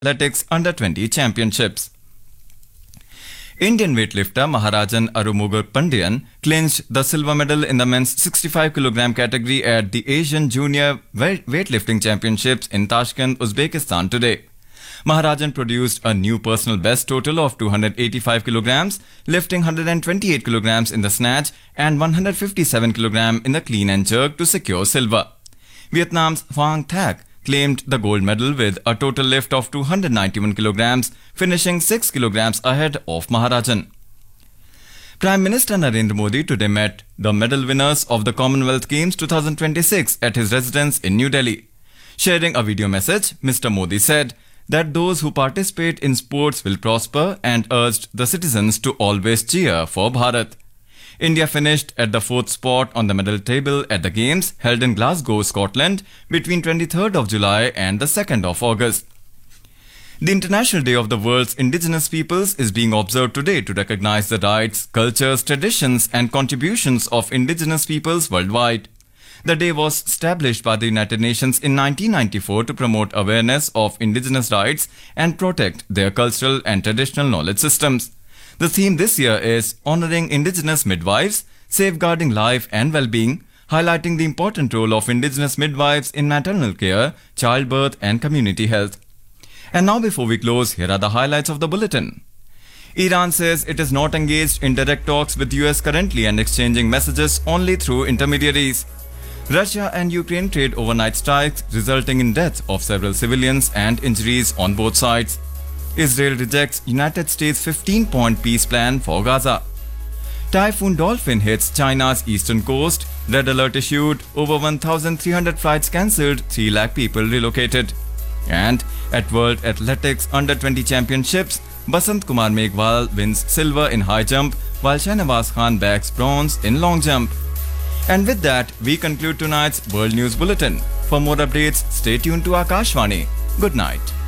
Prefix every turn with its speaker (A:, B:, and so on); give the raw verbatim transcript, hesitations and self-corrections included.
A: Athletics Under twenty Championships. Indian weightlifter Maharajan Arumugal Pandian clinched the silver medal in the men's sixty-five kilogram category at the Asian Junior Weightlifting Championships in Tashkent, Uzbekistan today. Maharajan produced a new personal best total of two hundred eighty-five kilograms, lifting one hundred twenty-eight kilograms in the snatch and one hundred fifty-seven kilograms in the clean and jerk to secure silver. Vietnam's Phang Thach claimed the gold medal with a total lift of two hundred ninety-one kilograms, finishing six kilograms ahead of Maharajan. Prime Minister Narendra Modi today met the medal winners of the Commonwealth Games twenty twenty-six at his residence in New Delhi. Sharing a video message, Mister Modi said that those who participate in sports will prosper and urged the citizens to always cheer for Bharat. India finished at the fourth spot on the medal table at the Games held in Glasgow, Scotland between twenty-third of July and the second of August. The International Day of the World's Indigenous Peoples is being observed today to recognize the rights, cultures, traditions and contributions of indigenous peoples worldwide. The day was established by the United Nations in nineteen ninety-four to promote awareness of indigenous rights and protect their cultural and traditional knowledge systems. The theme this year is honoring indigenous midwives, safeguarding life and well-being, highlighting the important role of indigenous midwives in maternal care, childbirth and community health. And now before we close, here are the highlights of the bulletin. Iran says it is not engaged in direct talks with U S currently and exchanging messages only through intermediaries. Russia and Ukraine trade overnight strikes, resulting in deaths of several civilians and injuries on both sides. Israel rejects United States fifteen-point peace plan for Gaza. Typhoon Dolphin hits China's eastern coast. Red alert issued. Over one thousand three hundred flights cancelled. three lakh people relocated. And at World Athletics Under twenty Championships, Basant Kumar Meghwal wins silver in high jump, while Shahnawaz Khan bags bronze in long jump. And with that, we conclude tonight's World News Bulletin. For more updates, stay tuned to Akashvani. Good night.